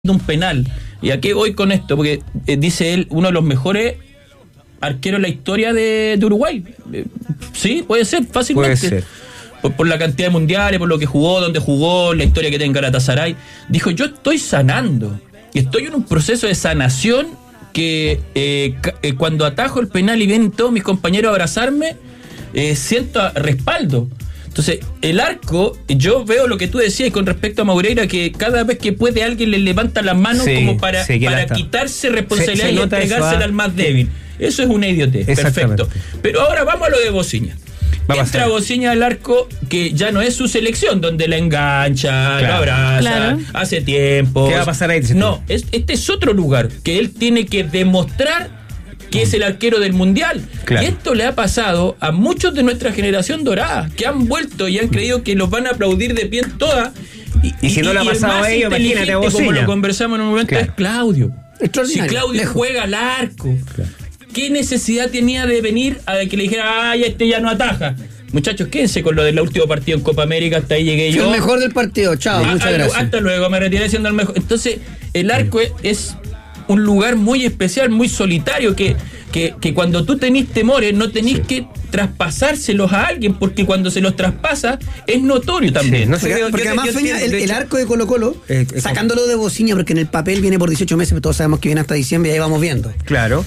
un penal. ¿Y a qué voy con esto? Porque dice él, uno de los mejores arqueros en la historia de Uruguay. Sí, puede ser, fácilmente. Puede ser. Por la cantidad de mundiales, por lo que jugó, dónde jugó, la historia que tiene en Galatasaray. Dijo, yo estoy sanando. Y estoy en un proceso de sanación que cuando atajo el penal y vienen todos mis compañeros a abrazarme, siento respaldo. Entonces, el arco, yo veo lo que tú decías con respecto a Maureira, que cada vez que puede alguien le levanta las manos como para quitarse responsabilidad y entregársela al más débil. Eso es una idiotez, perfecto. Pero ahora vamos a lo de Bociña. Entra Bociña al arco, que ya no es su selección, donde la engancha, la abraza, hace tiempo. ¿Qué va a pasar ahí? No, este es otro lugar, que él tiene que demostrar que es el arquero del mundial. Y esto le ha pasado a muchos de nuestra generación dorada, que han vuelto y han creído que los van a aplaudir de pie en toda. Y si no le ha pasado a ellos, imagínate a Bociña. Como lo conversamos en un momento, es Claudio. Si Claudio juega al arco, ¿qué necesidad tenía de venir a que le dijera, ay, este ya no ataja? Muchachos, quédense con lo del último partido en Copa América, hasta ahí llegué yo. El mejor del partido, chao, muchas gracias. Hasta luego, me retiré siendo el mejor. Entonces, el arco es un lugar muy especial, muy solitario, que cuando tú tenés temores no tenés que traspasárselos a alguien, porque cuando se los traspasa es notorio también. No sé, porque además, Feña, el arco de Colo-Colo, sacándolo de Bociña, porque en el papel viene por 18 meses, pero todos sabemos que viene hasta diciembre y ahí vamos viendo. Claro.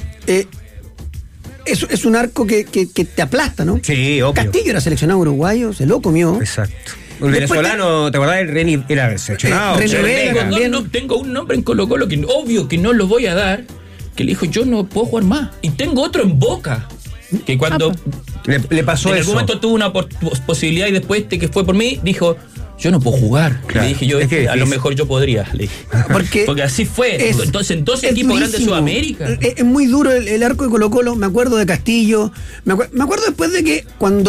Es un arco que te aplasta, ¿no? Sí, obvio. Castillo era seleccionado uruguayo, se lo comió. Exacto. Un venezolano, ¿te acordás? El Reni era seleccionado. Tengo un nombre en Colo-Colo que obvio que no lo voy a dar, que le dijo, yo no puedo jugar más. Y tengo otro en Boca, que cuando le pasó en eso. algún momento tuvo una posibilidad y después que fue por mí, dijo, yo no puedo jugar. Le dije yo, a lo mejor yo podría. Le dije. Porque así fue. Entonces equipos grandes de Sudamérica. Es muy duro el arco de Colo-Colo. Me acuerdo de Castillo. Me acuerdo después de que cuando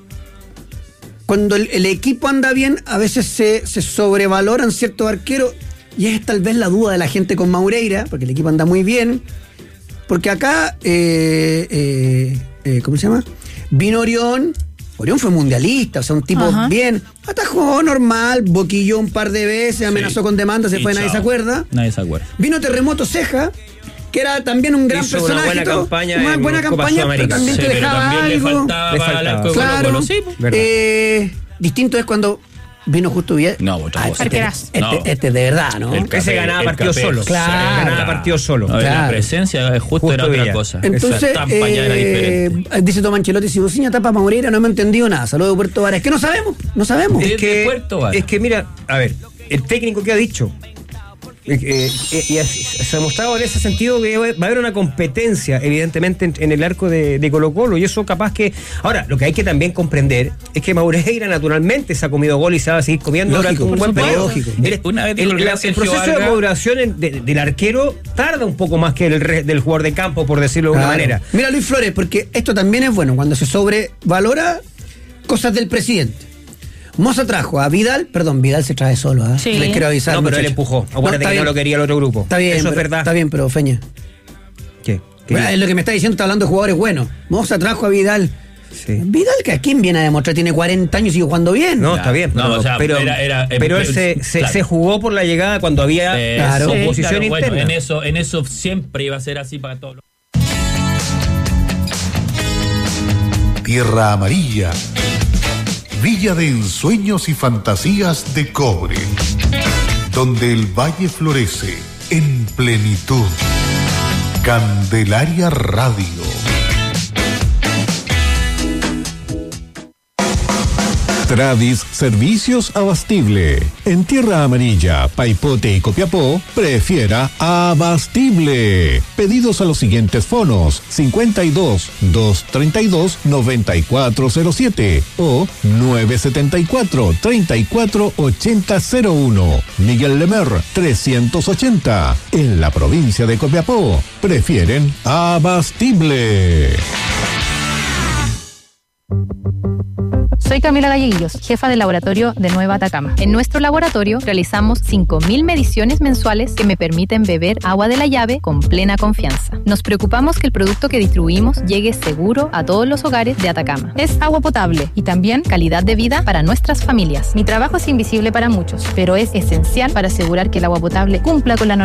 el equipo anda bien, a veces se sobrevaloran ciertos arqueros. Y es tal vez la duda de la gente con Maureira, porque el equipo anda muy bien. Porque acá, ¿cómo se llama? Vino Orión fue mundialista, o sea, un tipo bien. Atajó normal, boquilló un par de veces, amenazó con demanda, se fue, nadie se acuerda. Vino Terremoto Ceja, que era también un gran personaje. Una buena campaña, pero también te dejaba algo. Le faltaba. Claro. Distinto es cuando vino justo bien. Este de verdad, ¿no? Ese ganaba partido solo. Claro. Ganaba partido solo. La presencia justo era otra cosa. Entonces, dice Tomás Ancelotti, si Bociña tapa a Maureira, no hemos entendido nada. Saludos de Puerto Varas. Es que no sabemos. Es que mira, a ver, el técnico que ha dicho, y se ha mostrado en ese sentido que va a haber una competencia evidentemente en el arco de Colo-Colo, y eso capaz que... Ahora, lo que hay que también comprender es que Maureira naturalmente se ha comido gol y se va a seguir comiendo durante un buen periodo. El proceso de maduración del arquero tarda un poco más que el del jugador de campo, por decirlo de alguna manera. Mira, Luis Flores, porque esto también es bueno cuando se sobrevalora cosas del presidente. Moza trajo a Vidal se trae solo, ¿eh? Sí. Les quiero avisar. No, pero él empujó. Acuérdate que no lo quería el otro grupo. Está bien, eso es verdad. Está bien, pero Feña. ¿Qué? Es lo que me está diciendo, está hablando de jugadores buenos. Moza trajo a Vidal. Sí. Vidal, que a quién viene a demostrar, tiene 40 años y sigue jugando bien. No, está bien. Pero él se jugó por la llegada cuando había oposición interna. Bueno, en eso siempre iba a ser así para todos. Tierra Amarilla, Villa de ensueños y fantasías de cobre, donde el valle florece en plenitud. Candelaria Radio. Tradis Servicios Abastible. En Tierra Amarilla, Paipote y Copiapó, prefiera Abastible. Pedidos a los siguientes fonos: 52 232 9407 o 974 34 8001. Miguel Lemer 380. En la provincia de Copiapó, prefieren Abastible. Soy Camila Galleguillos, jefa del laboratorio de Nueva Atacama. En nuestro laboratorio realizamos 5.000 mediciones mensuales que me permiten beber agua de la llave con plena confianza. Nos preocupamos que el producto que distribuimos llegue seguro a todos los hogares de Atacama. Es agua potable y también calidad de vida para nuestras familias. Mi trabajo es invisible para muchos, pero es esencial para asegurar que el agua potable cumpla con la